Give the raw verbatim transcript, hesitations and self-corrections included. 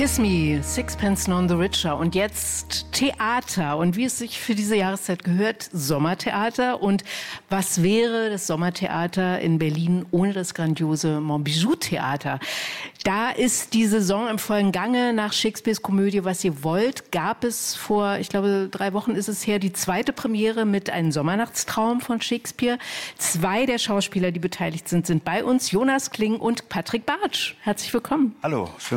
Kiss Me, Sixpence None the Richer. Und jetzt Theater. Und wie es sich für diese Jahreszeit gehört, Sommertheater. Und was wäre das Sommertheater in Berlin ohne das grandiose Montbijou-Theater? Da ist die Saison im vollen Gange. Nach Shakespeares Komödie Was ihr wollt gab es vor, ich glaube, drei Wochen ist es her, die zweite Premiere mit Ein Sommernachtstraum von Shakespeare. Zwei der Schauspieler, die beteiligt sind, sind bei uns. Jonas Kling und Patrick Bartsch. Herzlich willkommen. Hallo, schön.